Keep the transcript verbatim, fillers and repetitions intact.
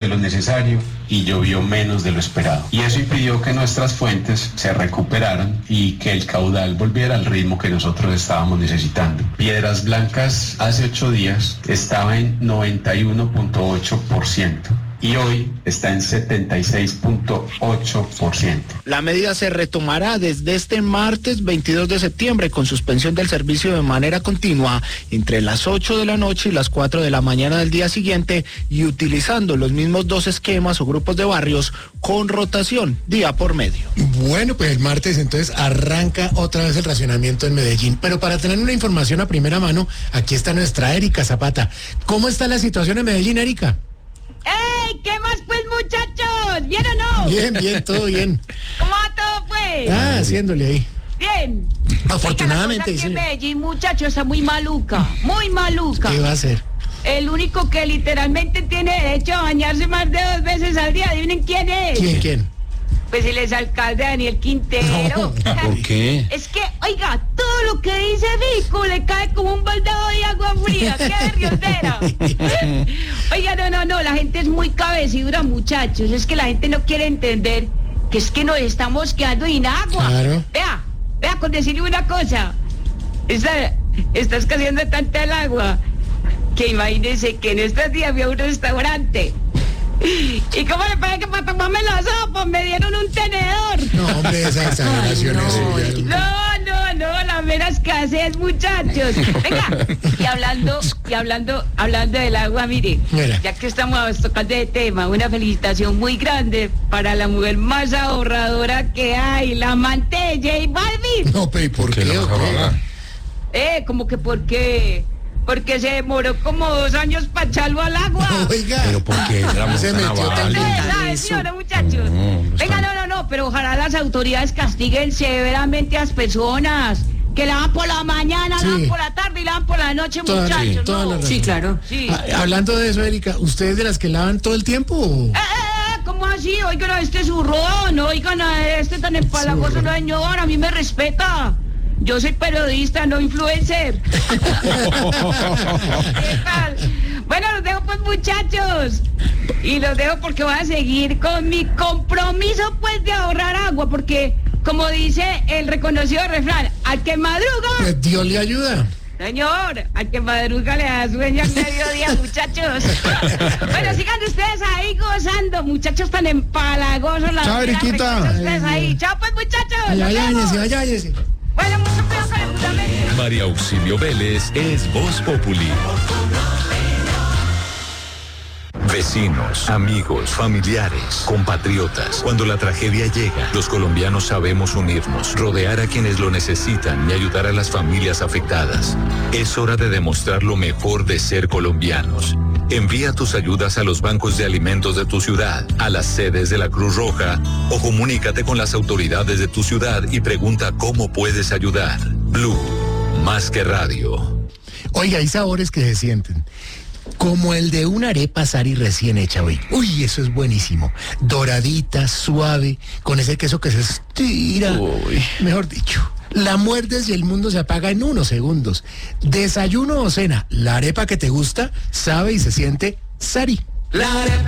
lo necesario y llovió menos de lo esperado. Y eso impidió que nuestras fuentes se recuperaran y que el caudal volviera al ritmo que nosotros estábamos necesitando. Piedras Blancas hace ocho días estaba en noventa y uno punto ocho por ciento. Y hoy está en setenta y seis punto ocho por ciento. La medida se retomará desde este martes veintidós de septiembre con suspensión del servicio de manera continua entre las ocho de la noche y las cuatro de la mañana del día siguiente y utilizando los mismos dos esquemas o grupos de barrios con rotación día por medio. Bueno, pues el martes entonces arranca otra vez el racionamiento en Medellín. Pero para tener una información a primera mano, aquí está nuestra Erika Zapata. ¿Cómo está la situación en Medellín, Erika? ¡Ey! ¿Qué más pues, muchachos? ¿Bien o no? Bien, bien, todo bien. ¿Cómo va todo pues? Ah, haciéndole ahí. Bien. Afortunadamente, Oiga, la cosa sí. que Medellín, muchachos, está muy maluca, muy maluca. ¿Qué va a hacer? El único que literalmente tiene derecho a bañarse más de dos veces al día, adivinen quién es. ¿Quién, quién? Pues el exalcalde Daniel Quintero. No, ¿por qué? Es que, oiga, todo lo que dice Vico le cae como un baldado de agua fría. ¡Qué riondera! Oiga, no, no, no, la gente es muy cabecidura, muchachos. Es que la gente no quiere entender que es que nos estamos quedando sin agua. Claro. Vea, vea, con decirle una cosa. Está, está escaseando tanta el agua que imagínense que en estos días fui a un restaurante. ¿Y cómo le parece que para tomarme la sopa me dieron un tenedor? No, hombre, esa exageración Ay, no, es... no, no, no, la mera escasez, muchachos. Venga, y hablando, y hablando, hablando del agua, mire, Mira. ya que estamos tocando de tema, una felicitación muy grande para la mujer más ahorradora que hay, la amante de J Balvin. No, pero ¿y por qué? ¿O qué? Eh, como que porque... Porque se demoró como dos años para echarlo al agua. Oiga. Pero porque Se metió tan Ustedes saben, ¿sí o no, muchachos? No, no Venga, están- no, no, no, pero ojalá las autoridades castiguen severamente a las personas que lavan por la mañana, Sí. lavan por la tarde y lavan por la noche, Toda- muchachos. sí, toda ¿no? la razón. Sí, claro. Sí. Ah, hablando de eso, Erika, ¿ustedes de las que lavan todo el tiempo? o? Eh, eh, eh, ¿cómo así? Oigan a este zurrón, oigan a este tan empalagoso, Zurrón. no, señor, a mí me respeta. Yo soy periodista, no influencer. ¿Qué tal? Bueno, los dejo pues, muchachos. Y los dejo porque voy a seguir con mi compromiso pues de ahorrar agua, porque como dice el reconocido refrán, al que madruga, Pues Dios le ayuda. señor, al que madruga le da sueño al mediodía, muchachos. Bueno, sigan ustedes ahí gozando, muchachos tan empalagosos. la Chao, verdad, Eriquita. sigan ustedes ahí. Chao pues, muchachos. Vaya, nos vemos. váyase, vaya, váyase. Bueno, mucho cuidado con el fundamento. María Auxilio Vélez es Voz Populi. Vecinos, amigos, familiares, compatriotas. Cuando la tragedia llega, los colombianos sabemos unirnos, rodear a quienes lo necesitan y ayudar a las familias afectadas. Es hora de demostrar lo mejor de ser colombianos. Envía tus ayudas a los bancos de alimentos de tu ciudad, a las sedes de la Cruz Roja o comunícate con las autoridades de tu ciudad y pregunta cómo puedes ayudar. Blue, más que radio. Oiga, hay sabores que se sienten. Como el de una arepa Sari recién hecha hoy. Uy, eso es buenísimo. Doradita, suave, con ese queso que se estira. Uy. Mejor dicho, la muerdes y el mundo se apaga en unos segundos. Desayuno o cena, la arepa que te gusta sabe y se siente Sari. La arepa